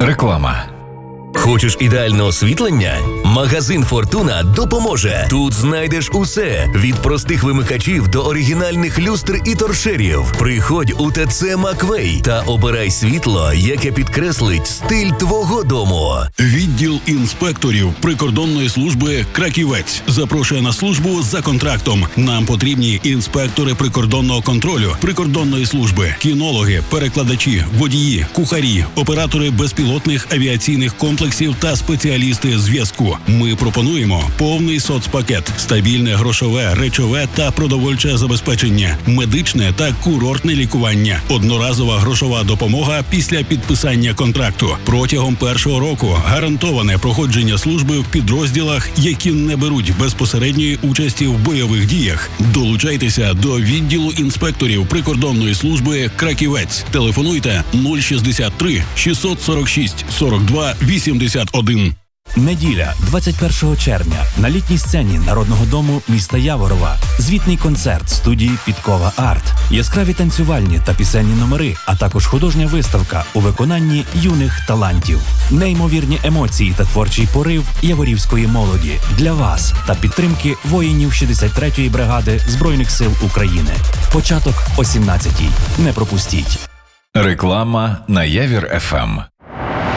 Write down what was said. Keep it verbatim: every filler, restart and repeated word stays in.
Реклама. Хочеш ідеальне освітлення? Магазин «Фортуна» допоможе. Тут знайдеш усе – від простих вимикачів до оригінальних люстр і торшерів. Приходь у ТЦ «Маквей» та обирай світло, яке підкреслить стиль твого дому. Відділ інспекторів прикордонної служби «Краківець» запрошує на службу за контрактом. Нам потрібні інспектори прикордонного контролю, прикордонної служби, кінологи, перекладачі, водії, кухарі, оператори безпілотних авіаційних комплексів та спеціалісти зв'язку. Ми пропонуємо повний соцпакет, стабільне грошове, речове та продовольче забезпечення, медичне та курортне лікування, одноразова грошова допомога після підписання контракту. Протягом першого року гарантоване проходження служби в підрозділах, які не беруть безпосередньої участі в бойових діях. Долучайтеся до відділу інспекторів прикордонної служби «Краківець». Телефонуйте нуль шістдесят три шістсот сорок шість сорок два вісімдесят один. Неділя, двадцять першого червня, на літній сцені Народного дому міста Яворова. Звітний концерт студії «Підкова Арт». Яскраві танцювальні та пісенні номери, а також художня виставка у виконанні юних талантів. Неймовірні емоції та творчий порив яворівської молоді для вас та підтримки воїнів шістдесят третьої бригади Збройних сил України. Початок о сімнадцятій. Не пропустіть. Реклама на Явір еф ем.